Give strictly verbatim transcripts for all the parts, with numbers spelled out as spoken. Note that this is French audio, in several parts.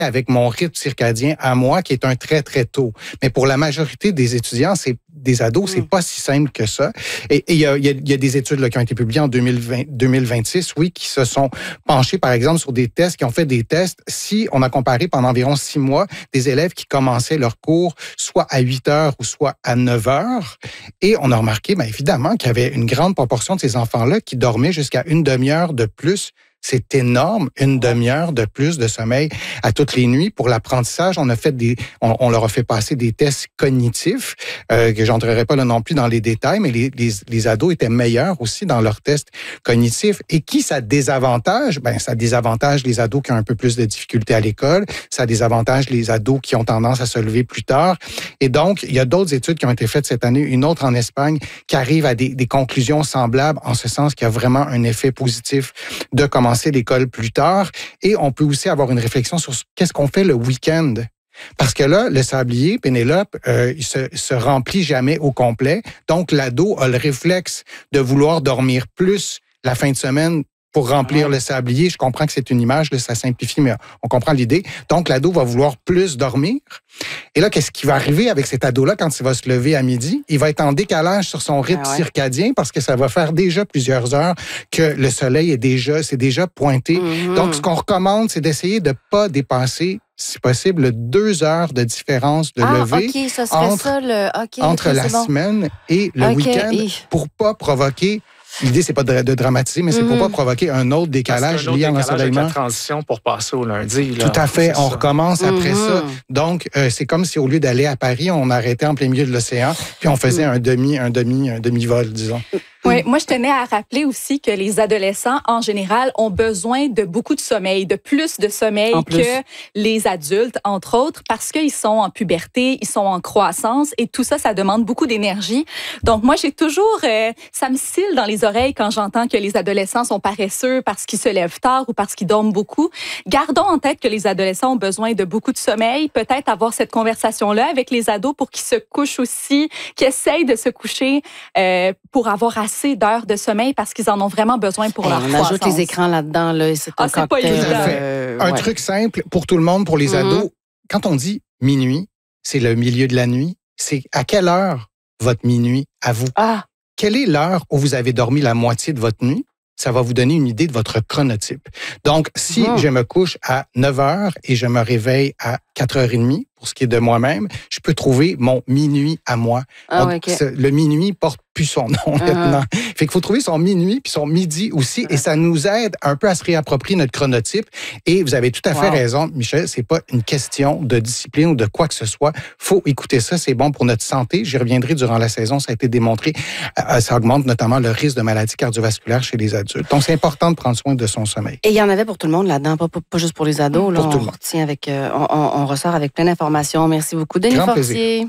avec mon rythme circadien à moi, qui est un très, très tôt. Mais pour la majorité des étudiants, c'est des ados, mmh. c'est pas si simple que ça. Et il y a, y, a, y a des études là, qui ont été publiées en deux mille vingt, deux mille vingt-six, oui, qui se sont penchées, par exemple, sur des tests, qui ont fait des tests. Si on a comparé pendant environ six mois des élèves qui commençaient leur cours soit à huit heures ou soit à neuf heures, et on a remarqué, bien évidemment, qu'il y avait une grande proportion de ces enfants-là qui dormaient jusqu'à une demi-heure de plus. C'est énorme, une demi-heure de plus de sommeil à toutes les nuits. Pour l'apprentissage, on a fait des, on, on leur a fait passer des tests cognitifs, euh, que j'entrerai pas là non plus dans les détails, mais les, les, les ados étaient meilleurs aussi dans leurs tests cognitifs. Et qui ça désavantage? Ben, ça désavantage les ados qui ont un peu plus de difficultés à l'école. Ça désavantage les ados qui ont tendance à se lever plus tard. Et donc, il y a d'autres études qui ont été faites cette année, une autre en Espagne, qui arrive à des, des conclusions semblables, en ce sens qu'il y a vraiment un effet positif de commencer l'école plus tard. Et on peut aussi avoir une réflexion sur qu'est-ce qu'on fait le week-end. Parce que là, le sablier, Pénélope, euh, il se, se remplit jamais au complet. Donc, l'ado a le réflexe de vouloir dormir plus la fin de semaine pour remplir ouais. le sablier. Je comprends que c'est une image, là, ça simplifie, mais on comprend l'idée. Donc, l'ado va vouloir plus dormir. Et là, qu'est-ce qui va arriver avec cet ado-là quand il va se lever à midi? Il va être en décalage sur son rythme ah ouais. circadien parce que ça va faire déjà plusieurs heures que le soleil est déjà, c'est déjà pointé. Mm-hmm. Donc, ce qu'on recommande, c'est d'essayer de ne pas dépasser, si possible, deux heures de différence de ah, lever okay, ça serait entre, ça, le... okay, entre okay, la bon. semaine et le okay. week-end pour pas provoquer. L'idée, c'est pas de, de dramatiser, mais c'est pour mm-hmm. pas provoquer un autre décalage lié à l'ensoleillement. La transition pour passer au lundi. Là. Tout à fait. On ça. recommence mm-hmm. après ça. Donc, euh, c'est comme si au lieu d'aller à Paris, on arrêtait en plein milieu de l'océan, puis on faisait mm-hmm. un demi, un demi, un demi-vol, disons. Oui, moi, je tenais à rappeler aussi que les adolescents, en général, ont besoin de beaucoup de sommeil, de plus de sommeil plus. que les adultes, entre autres, parce qu'ils sont en puberté, ils sont en croissance, et tout ça, ça demande beaucoup d'énergie. Donc, moi, j'ai toujours... Euh, ça me scille dans les oreilles quand j'entends que les adolescents sont paresseux parce qu'ils se lèvent tard ou parce qu'ils dorment beaucoup. Gardons en tête que les adolescents ont besoin de beaucoup de sommeil. Peut-être avoir cette conversation-là avec les ados pour qu'ils se couchent aussi, qu'ils essayent de se coucher euh, pour avoir assez d'heures de sommeil parce qu'ils en ont vraiment besoin pour hey, leur on croissance. On ajoute les écrans là-dedans. Là, c'est un ah, c'est pas évident. Euh, un ouais. truc simple pour tout le monde, pour les mm-hmm. ados. Quand on dit minuit, c'est le milieu de la nuit. C'est à quelle heure votre minuit à vous? Ah. Quelle est l'heure où vous avez dormi la moitié de votre nuit? Ça va vous donner une idée de votre chronotype. Donc, si mm. je me couche à neuf heures et je me réveille à quatre heures trente, pour ce qui est de moi-même, je peux trouver mon minuit à moi. Ah, Donc, okay. le minuit porte plus son nom uh-huh. maintenant. Fait qu'il faut trouver son minuit puis son midi aussi, uh-huh. et ça nous aide un peu à se réapproprier notre chronotype. Et vous avez tout à fait wow. raison, Michel, c'est pas une question de discipline ou de quoi que ce soit. Faut écouter ça, c'est bon pour notre santé. J'y reviendrai durant la saison, ça a été démontré. Euh, ça augmente notamment le risque de maladies cardiovasculaires chez les adultes. Donc, c'est important de prendre soin de son sommeil. Et il y en avait pour tout le monde là-dedans, pas, pas juste pour les ados. Là, pour on tout le monde. Retient avec, euh, on, on, on ressort avec plein d'informations. Merci beaucoup, Denis Grand Fortier.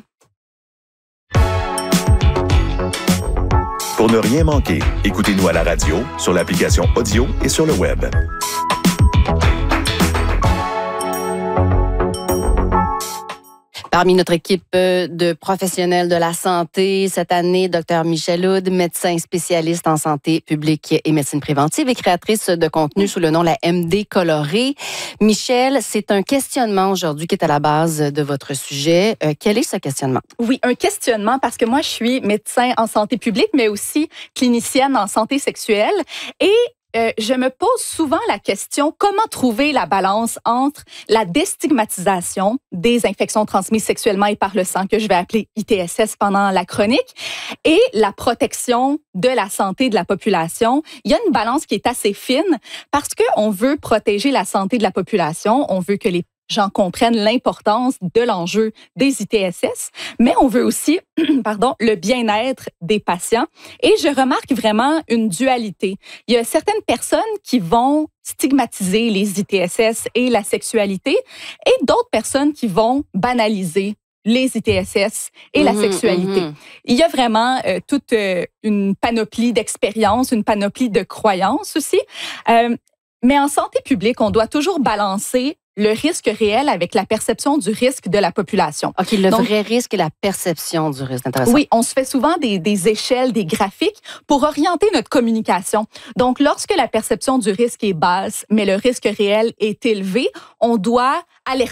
Plaisir. Pour ne rien manquer, écoutez-nous à la radio, sur l'application audio et sur le web. Parmi notre équipe de professionnels de la santé, cette année, Dr Michèle Houde, médecin spécialiste en santé publique et médecine préventive et créatrice de contenu sous le nom La M D Colorée. Michèle, c'est un questionnement aujourd'hui qui est à la base de votre sujet. Euh, quel est ce questionnement? Oui, un questionnement parce que moi, je suis médecin en santé publique, mais aussi clinicienne en santé sexuelle. Et Euh, je me pose souvent la question, comment trouver la balance entre la déstigmatisation des infections transmises sexuellement et par le sang, que je vais appeler I T S S pendant la chronique, et la protection de la santé de la population. Il y a une balance qui est assez fine parce qu'on veut protéger la santé de la population, on veut que les gens comprennent l'importance de l'enjeu des I T S S, mais on veut aussi, pardon, le bien-être des patients. Et je remarque vraiment une dualité. Il y a certaines personnes qui vont stigmatiser les I T S S et la sexualité, et d'autres personnes qui vont banaliser les I T S S et la mmh, sexualité. Mmh. Il y a vraiment euh, toute euh, une panoplie d'expériences, une panoplie de croyances aussi. Euh, mais en santé publique, on doit toujours balancer le risque réel avec la perception du risque de la population. OK, le Donc, vrai risque et la perception du risque. Intéressant. Oui, on se fait souvent des, des échelles, des graphiques pour orienter notre communication. Donc, lorsque la perception du risque est basse, mais le risque réel est élevé, on doit alerter